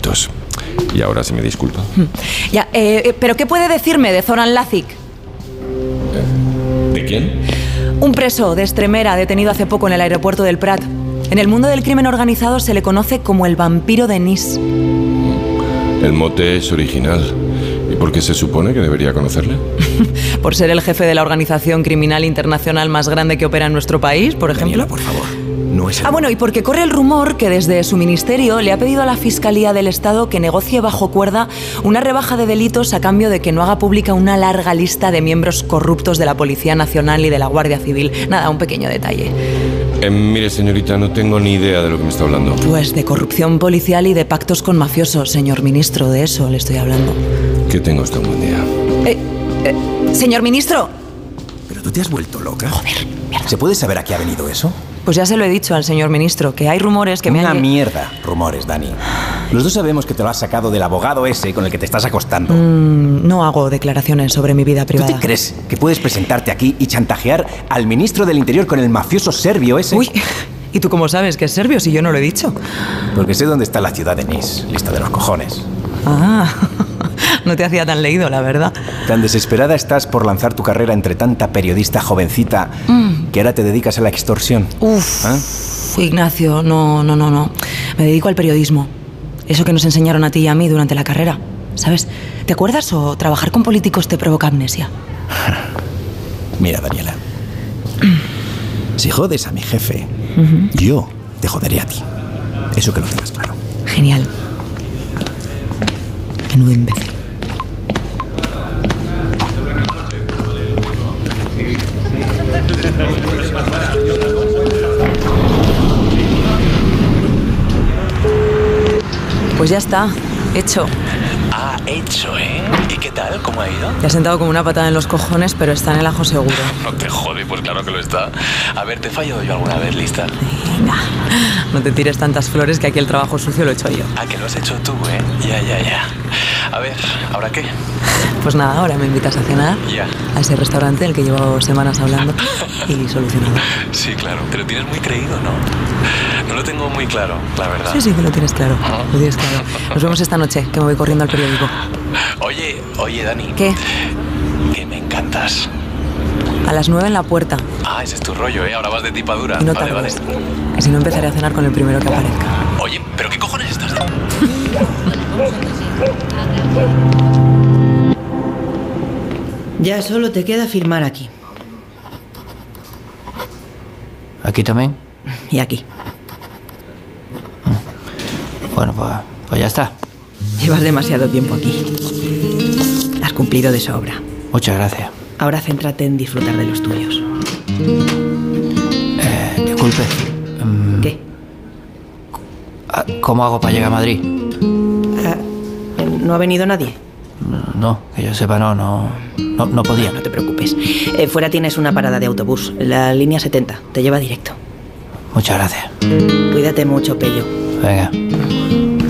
delitos. Y ahora se me disculpa. Ya, ¿pero qué puede decirme de Zoran Lazic? ¿De quién? Un preso de Extremera detenido hace poco en el aeropuerto del Prat. En el mundo del crimen organizado se le conoce como el vampiro de Nice. El mote es original. ¿Y por qué se supone que debería conocerle? Por ser el jefe de la organización criminal internacional más grande que opera en nuestro país, por ejemplo. Daniela, por favor. No es el... Bueno, y porque corre el rumor que desde su ministerio le ha pedido a la Fiscalía del Estado que negocie bajo cuerda una rebaja de delitos a cambio de que no haga pública una larga lista de miembros corruptos de la Policía Nacional y de la Guardia Civil. Nada, un pequeño detalle. Mire, señorita, no tengo ni idea de lo que me está hablando. Pues de corrupción policial y de pactos con mafiosos, señor ministro, de eso le estoy hablando. Que tenga usted un buen día. Señor ministro. ¿Pero tú te has vuelto loca? Joder, mierda. ¿Se puede saber a qué ha venido eso? Pues ya se lo he dicho al señor ministro, que hay rumores que me han... Una mierda, rumores, Dani. Los dos sabemos que te lo has sacado del abogado ese con el que te estás acostando. No hago declaraciones sobre mi vida privada. ¿Tú te crees que puedes presentarte aquí y chantajear al ministro del Interior con el mafioso serbio ese? Uy, ¿y tú cómo sabes que es serbio si yo no lo he dicho? Porque sé dónde está la ciudad de Nice, lista de los cojones. Ah, no te hacía tan leído, la verdad. Tan desesperada estás por lanzar tu carrera entre tanta periodista jovencita que ahora te dedicas a la extorsión. Ignacio, no. Me dedico al periodismo. Eso que nos enseñaron a ti y a mí durante la carrera. ¿Sabes? ¿Te acuerdas o trabajar con políticos te provoca amnesia? Mira, Daniela. Si jodes a mi jefe, yo te joderé a ti. Eso que lo tengas claro. Genial. Menudo imbécil. Pues ya está, hecho. Ah, hecho, ¿eh? ¿Y qué tal? ¿Cómo ha ido? Te has sentado como una patada en los cojones, pero está en el ajo seguro. No te jode, pues claro que lo está. A ver, ¿te he fallado yo alguna vez, lista? Venga, no te tires tantas flores que aquí el trabajo sucio lo he hecho yo. Ah, que lo has hecho tú, ¿eh? Ya. A ver, ¿ahora qué? Pues nada, ahora me invitas a cenar. Ya. A ese restaurante del que llevo semanas hablando y solucionado. Sí, claro. Te lo tienes muy creído, ¿no? No lo tengo muy claro, la verdad. Sí, que lo tienes claro. Lo tienes claro. Nos vemos esta noche, que me voy corriendo al periódico. Oye, Dani. ¿Qué? Que me encantas. A las 9 en la puerta. Ah, ese es tu rollo, ¿eh? Ahora vas de tipadura. Y no vale. tardes, que si no empezaré a cenar con el primero que aparezca. Oye, ¿pero qué cojones estás? Ya solo te queda firmar aquí. ¿Aquí también? Y aquí. Bueno, pues ya está. Llevas demasiado tiempo aquí. Has cumplido de sobra. Muchas gracias. Ahora céntrate en disfrutar de los tuyos. Disculpe. ¿Qué? ¿Cómo hago para llegar a Madrid? ¿No ha venido nadie? No, que yo sepa, no podía. No te preocupes. Fuera tienes una parada de autobús. La línea 70. Te lleva directo. Muchas gracias. Cuídate mucho, Pello. Venga.